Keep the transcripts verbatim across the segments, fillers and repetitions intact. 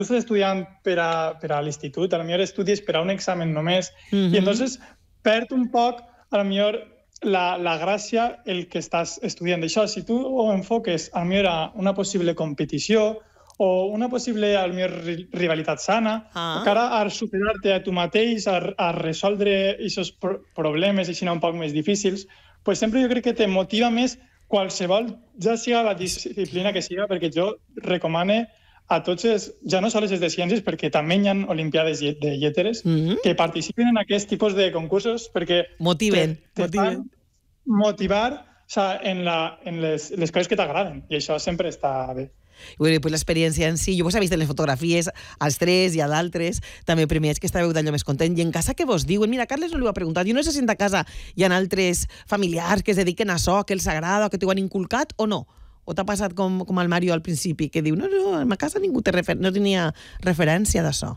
estàs estudiant per a, per a l'institut, a lo millor estudies per a un examen només, mm-hmm. i entonces perd un poc, a lo millor, la, la gràcia el que estàs estudiant. Això, si tu ho enfoques a lo millor a una possible competició o una possible a lo millor rivalitat sana, ah. cara a superar-te a tu mateix, a, a resoldre aquests pro problemes i si no un poc més difícils, pues sempre jo crec que te motiva més qualsevol, ja siga la disciplina que siga, perquè jo recomano a tots, els, ja no sols els de ciències, perquè també hi ha olimpiades de lletres, mm-hmm. que participen en aquest tipus de concursos, perquè motiven, te, te motiven. fan motivar o sea, en, la, en les, les coses que t'agraden, i això sempre està bé. I bueno, pues l'experiència en si, jo vos he vist en les fotografies, als tres i a d'altres, també premiats que estàveu d'allò més content. I en casa què vos diuen? Mira, Carles no li ho ha preguntat. Jo no sé si en ta casa hi ha altres familiars que es dediquen a això, que els agrada, que t'ho han inculcat o no? O t'ha passat com, com al Mario al principi, que diu, no, no, en ma casa ningú té refer no tenia referència d'això?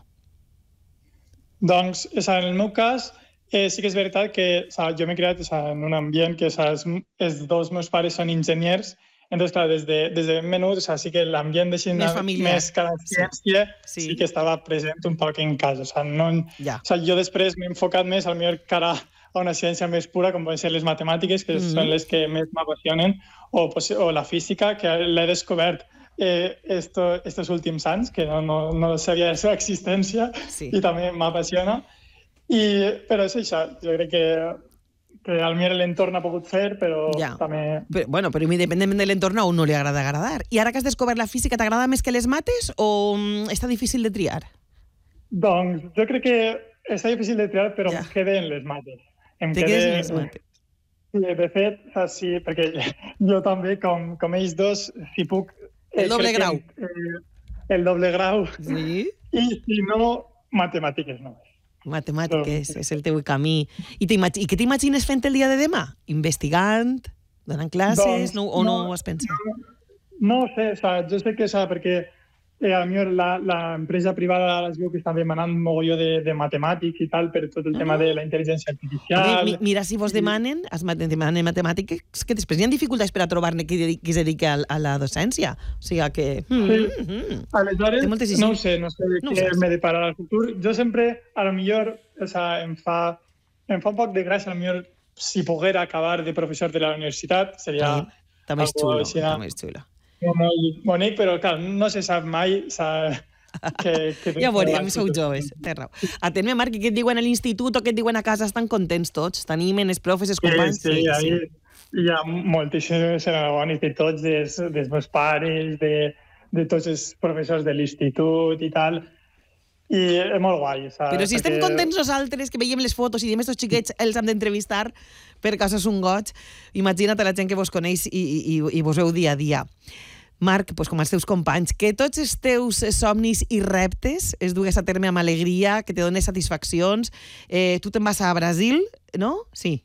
Doncs, o sea, en el meu cas, eh, sí que és veritat que o sea, jo m'he criat o sea, en un ambient que o sea, els, els dos meus pares són enginyers. Entonces, clar, des de, des de menut, o sea, sí que l'ambient de més, més que la ciència sí. Sí. sí que estava present un poc en casa. O sea, no, ja. o sea, jo després m'he enfocat més al millor cara a una ciència més pura, com poden ser les matemàtiques, que mm-hmm. són les que més m'apassionen, o, o la física, que l'he descobert eh, esto, estos últims anys, que no, no, no sabia la seva existència, sí. i també m'apassiona. I, però és això, jo crec que que al millor l'entorn ha pogut fer, però ja. també... Però, bueno, però independentment de l'entorn a un no li agrada agradar. I ara que has descobert la física, t'agrada més que les mates o um, està difícil de triar? Doncs jo crec que està difícil de triar, però ja. em quede en les mates. Em Te quede... quedes en les mates. Sí, de fet, sí, perquè jo també, com, com ells dos, si puc... El doble grau. Que, eh, el doble grau. Sí? I si no, matemàtiques només. Matemàtiques, és el teu camí. I, I què t'imagines fent el dia de demà? Investigant? Donant classes? Doncs, no, o no, no ho has pensat? No, no ho sé, o sea, jo sé que és perquè eh, a mi l'empresa privada es veu que està demanant mogolló de, de matemàtics i tal per tot el ah. tema de la intel·ligència artificial. Mi, mira, si vos demanen, es demanen matemàtiques, que després hi ha dificultats per a trobar-ne qui, qui es dedica a, a la docència. O sigui que... Mm, sí. mm, Aleshores, no ho sé, no sé de no què m'he de parar al futur. Jo sempre, a lo millor, o sea, em, fa, em fa un poc de gràcia, a lo millor, si poguera acabar de professor de la universitat, seria... Sí, també és xulo, també és xulo. Molt bonic, però clar, no se sap mai que, que ja veurem, sou joves, té raó. Atén-me, Marc, què et diuen a l'institut o què et diuen a casa? Estan contents tots? T'animen els profes, els companys? Sí, sí, sí, sí. Hi ha moltíssims enhorabons de tots, dels, dels meus pares, de, de tots els professors de l'institut i tal. I és molt guai. Saps? Però si estem contents nosaltres, que veiem les fotos i diem estos xiquets, els hem d'entrevistar per causa és un goig, imagina't la gent que vos coneix i, i, i vos veu dia a dia. Marc, pues com els teus companys, que tots els teus somnis i reptes es dugues a terme amb alegria, que te dones satisfaccions. Eh, tu te'n vas a Brasil, no? Sí.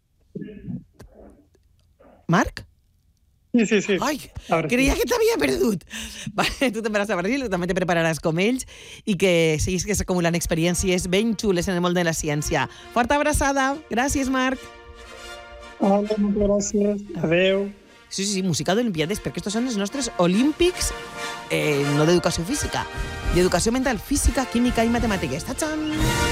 Marc? Sí, sí, sí. Ai, creia que t'havia perdut. Vale, tu te'n vas a Brasil, també te prepararàs com ells i que seguis que s'acumulant experiències ben xules en el món de la ciència. Forta abraçada. Gràcies, Marc. Hola, moltes gràcies. Adéu. Sí, sí, sí, música d'Olimpiades, perquè estos són els nostres olímpics, eh, no d'educació física, d'educació mental, física, química i matemàtiques. Ta-txan!